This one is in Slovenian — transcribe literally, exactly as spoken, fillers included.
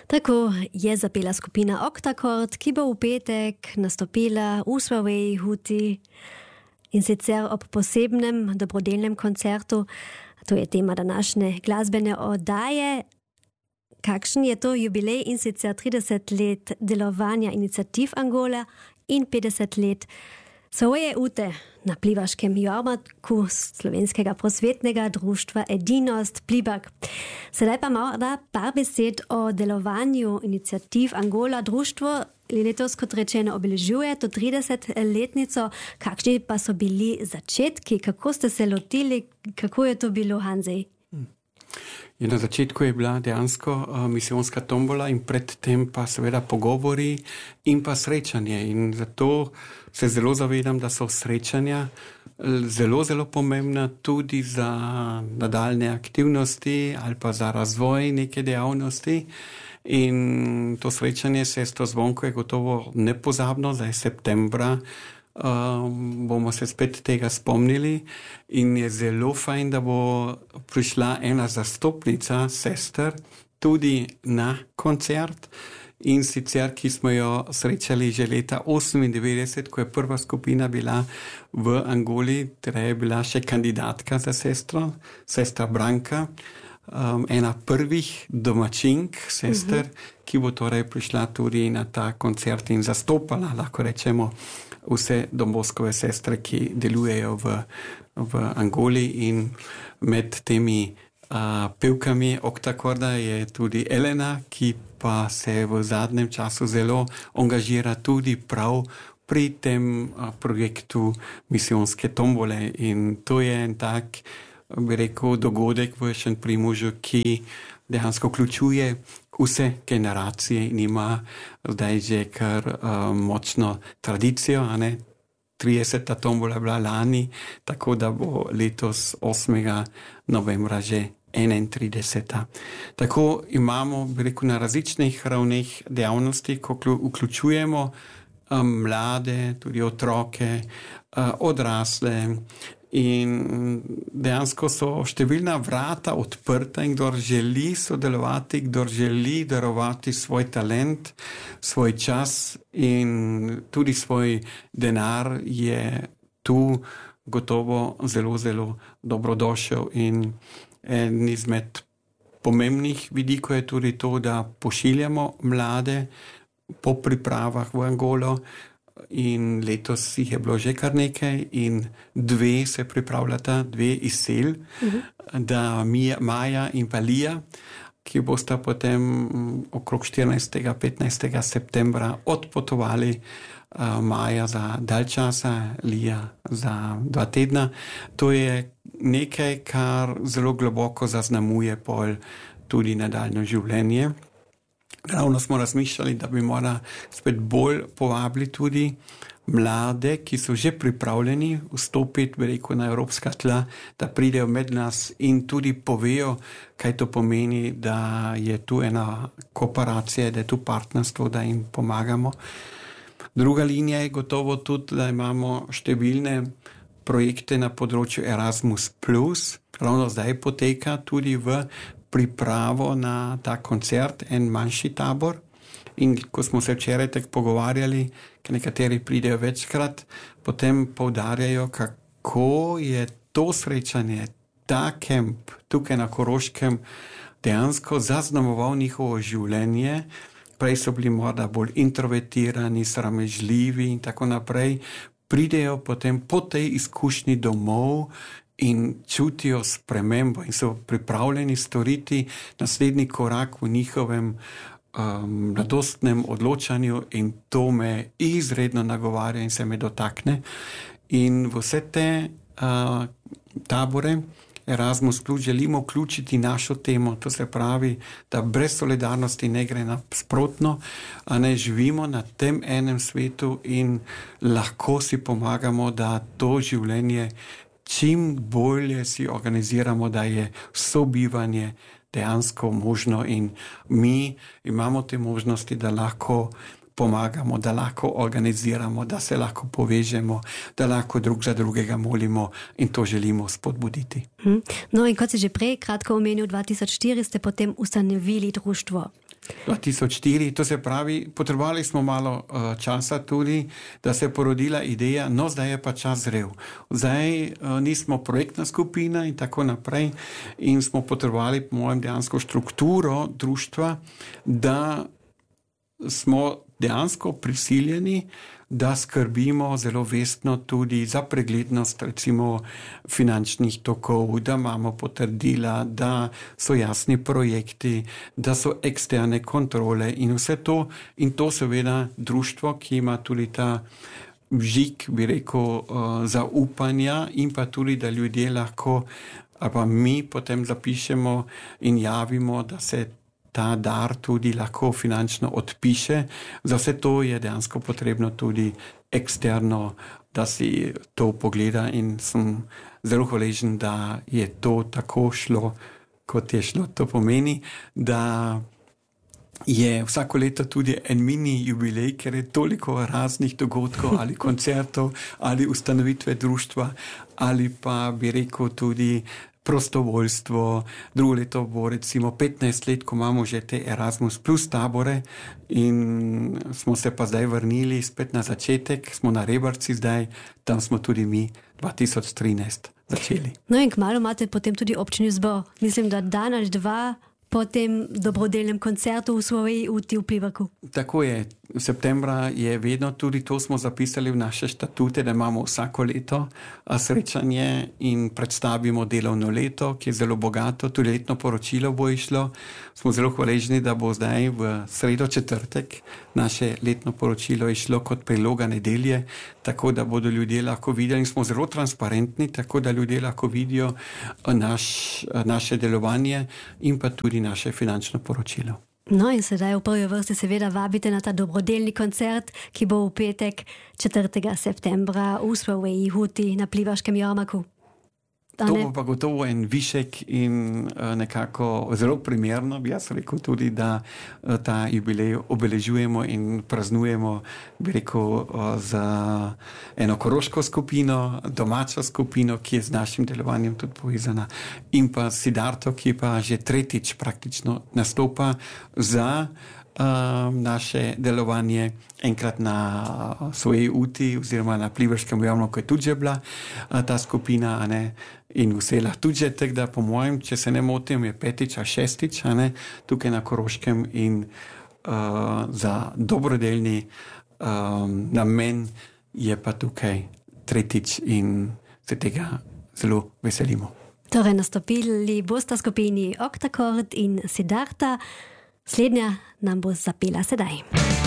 Tako je zapela skupina Octacord, ki bo v petek nastopila v Svoji huti in sicer ob posebnem dobrodelnem koncertu. To je tema današnje glasbene oddaje. Kakšen je to jubilej in sicer trideset let delovanja iniciativ Angola in petdeset let svoje ute na plivaškem jarmarku slovenskega prosvetnega društva Edinost Plibak. Sedaj pa morda par besed o delovanju iniciativ Angola. Društvo letos, kot rečeno, obeležuje to tridesetletnico. Kakšni pa so bili začetki? Kako ste se lotili? Kako je to bilo, Hanzej? Je na začetku je bila dejansko uh, misijonska tombola in predtem pa seveda pogovori in pa srečanje. In zato se zelo zavedam, da so srečanja zelo, zelo pomembna tudi za nadaljne aktivnosti ali pa za razvoj neke dejavnosti. In to srečanje Sestro Zvonko je gotovo nepozabno, zdaj septembra. Um, bomo se spet tega spomnili in je zelo fajn, da bo prišla ena zastopnica sester tudi na koncert in sicer, ki smo jo srečali že leta osemindevetdeset, ko je prva skupina bila v Angoli, teda je bila še kandidatka za sestro, sestra Branka, um, ena prvih domačink sester, uh-huh. ki bo torej prišla tudi na ta koncert in zastopala, lahko rečemo, vse domboskove sestre, ki delujejo v, v Angoli, in med temi uh, pevkami Octacorda je tudi Elena, ki pa se v zadnjem času zelo angažira tudi prav pri tem uh, projektu misijonske tombole, in to je en tak, bi rekel, dogodek v Šentprimožu, ki dejansko vključuje vse generacije in ima zdaj že kar uh, močno tradicijo, a ne? trideseta tombola bila lani, tako da bo letos osmega novembra že enaintrideseta. Tako imamo, bi rekel, na različnih ravneh dejavnosti, ko vključujemo um, mlade, tudi otroke, uh, odrasle, in dejansko so številna vrata odprta in kdor želi sodelovati, kdor želi darovati svoj talent, svoj čas in tudi svoj denar, je tu gotovo zelo, zelo dobrodošel. In en izmed pomembnih vidikov je tudi to, da pošiljamo mlade po pripravah v Angolo, in letos jih je bilo že kar nekaj in dve se pripravljata, dve iz Sel, uh-huh. da Mija, Maja in pa Lija, ki bosta potem okrog štirinajstega petnajstega septembra odpotovali, uh, Maja za dalj časa, Lija za dva tedna. To je nekaj, kar zelo globoko zaznamuje pol tudi nadaljno življenje. Ravno smo razmišljali, da bi morali spet bolj povabili tudi mlade, ki so že pripravljeni vstopiti, bi rekel, na evropska tla, da pridejo med nas in tudi povejo, kaj to pomeni, da je tu ena kooperacija, da je tu partnerstvo, da jim pomagamo. Druga linija je gotovo tudi, da imamo številne projekte na področju Erasmus plus. Ravno zdaj poteka tudi v pripravo na ta koncert, en manjši tabor. In ko smo se včeraj tako pogovarjali, ker nekateri pridejo večkrat, potem poudarjajo, kako je to srečanje, ta kemp tukaj na Koroškem dejansko zaznamoval njihovo življenje. Prej so bili morda bolj introvertirani, sramežljivi in tako naprej. Pridejo potem po tej izkušnji domov in čutijo spremembo in so pripravljeni storiti naslednji korak v njihovem um, mladostnem odločanju, in to me izredno nagovarja in se me dotakne. In v vse te uh, tabore Erasmus plus želimo vključiti našo temo, to se pravi, da brez solidarnosti ne gre nasprotno, a ne živimo na tem enem svetu in lahko si pomagamo, da to življenje čim bolje si organiziramo, da je sobivanje dejansko možno, in mi imamo te možnosti, da lahko pomagamo, da lahko organiziramo, da se lahko povežemo, da lahko drug za drugega molimo, in to želimo spodbuditi. No in kot si že prej kratko omenil, dva tisoč štiri ste potem ustanovili društvo. dva tisoč štiri, to se pravi, potrebovali smo malo uh, časa tudi, da se je porodila ideja, no zdaj je pa čas zrel. Zdaj uh, nismo projektna skupina in tako naprej in smo potrebovali, po mojem, dejansko strukturo društva, da smo dejansko prisiljeni, da skrbimo zelo vestno tudi za preglednost recimo finančnih tokov, da imamo potrdila, da so jasni projekti, da so eksterne kontrole in vse to. In to seveda društvo, ki ima tudi ta vžig, bi rekel, uh, zaupanja in pa tudi, da ljudje lahko, ali pa mi potem zapišemo in javimo, da se ta dar tudi lahko finančno odpiše. Za vse to je dejansko potrebno tudi eksterno, da si to pogleda in sem zelo hvaležen, da je to tako šlo, kot je šlo. To pomeni, da je vsako leto tudi en mini jubilej, ker je toliko raznih dogodkov ali koncertov ali ustanovitve društva ali pa bi rekel tudi prostovoljstvo. Drugo leto bo recimo petnajst let, ko imamo že te Erasmus plus tabore in smo se pa zdaj vrnili spet na začetek, smo na Rebarci zdaj, tam smo tudi mi dva tisoč trinajst začeli. No in kmalu imate potem tudi občini zbor. Mislim, da dan ali dva po tem dobrodelnem koncertu v svoji uti v Pliberku. Tako je. Septembra je vedno tudi to smo zapisali v naše štatute, da imamo vsako leto srečanje in predstavimo delovno leto, ki je zelo bogato, tudi letno poročilo bo išlo. Smo zelo hvaležni, da bo zdaj v sredo četrtek naše letno poročilo išlo kot priloga nedelje, tako da bodo ljudje lahko videli in smo zelo transparentni, tako da ljudje lahko vidijo naš, naše delovanje in pa tudi naše finančno poročilo. No in sedaj v prvi vrsti seveda vabite na ta dobrodelni koncert, ki bo v petek četrtega septembra v svoji huti na Pliberškem jarmarku. To bo pa gotovo en višek in uh, nekako zelo primerno, bi jaz rekel tudi, da uh, ta jubilej obeležujemo in praznujemo, bi rekel, uh, za eno koroško skupino, domačo skupino, ki je z našim delovanjem tudi povezana, in pa Sidarto, ki pa že tretjič praktično nastopa za Uh, naše delovanje enkrat na uh, svoji uti oziroma na Pliberskem jarmarku, ko je tudi že bila uh, ta skupina, a ne, in v Selah tudi že, tako da po mojem, če se ne motim, je petič a šestič, a ne, tukaj na Koroškem in uh, za dobrodelni um, namen je pa tukaj tretjič in se tega zelo veselimo. Torej nastopili bosta skupini Octaccord in Siddharta. Slednja nam bo zapela sedaj.